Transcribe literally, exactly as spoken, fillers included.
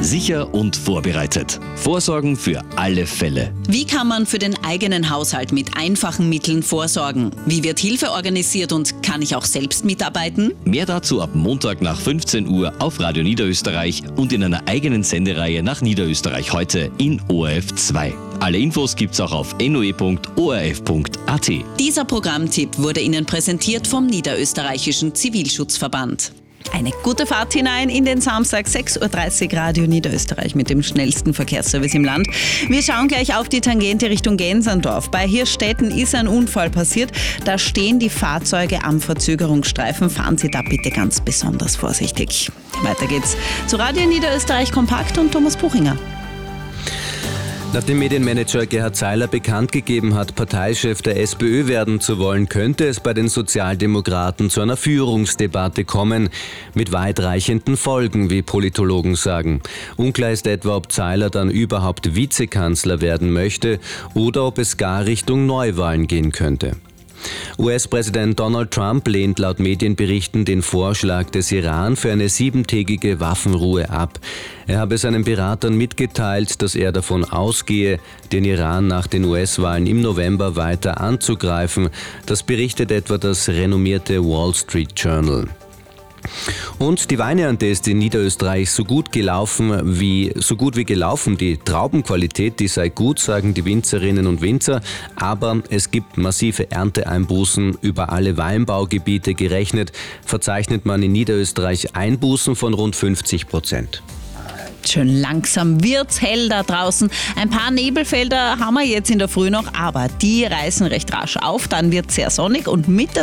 Sicher und vorbereitet. Vorsorgen für alle Fälle. Wie kann man für den eigenen Haushalt mit einfachen Mitteln vorsorgen? Wie wird Hilfe organisiert und kann ich auch selbst mitarbeiten? Mehr dazu ab Montag nach fünfzehn Uhr auf Radio Niederösterreich und in einer eigenen Sendereihe nach Niederösterreich heute in O R F zwei. Alle Infos gibt's auch auf n o e punkt o r f punkt a t. Dieser Programmtipp wurde Ihnen präsentiert vom Niederösterreichischen Zivilschutzverband. Eine gute Fahrt hinein in den Samstag, sechs Uhr dreißig, Radio Niederösterreich mit dem schnellsten Verkehrsservice im Land. Wir schauen gleich auf die Tangente Richtung Gensendorf. Bei Hirstetten ist ein Unfall passiert. Da stehen die Fahrzeuge am Verzögerungsstreifen. Fahren Sie da bitte ganz besonders vorsichtig. Weiter geht's zu Radio Niederösterreich Kompakt und Thomas Buchinger. Nachdem Medienmanager Gerhard Seiler bekannt gegeben hat, Parteichef der SPÖ werden zu wollen, könnte es bei den Sozialdemokraten zu einer Führungsdebatte kommen, mit weitreichenden Folgen, wie Politologen sagen. Unklar ist etwa, ob Seiler dann überhaupt Vizekanzler werden möchte oder ob es gar Richtung Neuwahlen gehen könnte. U S-Präsident Donald Trump lehnt laut Medienberichten den Vorschlag des Iran für eine siebentägige Waffenruhe ab. Er habe seinen Beratern mitgeteilt, dass er davon ausgehe, den Iran nach den U S-Wahlen im November weiter anzugreifen. Das berichtet etwa das renommierte Wall Street Journal. Und die Weinernte ist in Niederösterreich so gut gelaufen wie so gut wie gelaufen. Die Traubenqualität, die sei gut, sagen die Winzerinnen und Winzer, aber es gibt massive Ernteeinbußen über alle Weinbaugebiete gerechnet. Verzeichnet man in Niederösterreich Einbußen von rund fünfzig Prozent. Schön langsam wird's hell da draußen. Ein paar Nebelfelder haben wir jetzt in der Früh noch, aber die reißen recht rasch auf. Dann wird's sehr sonnig und mit der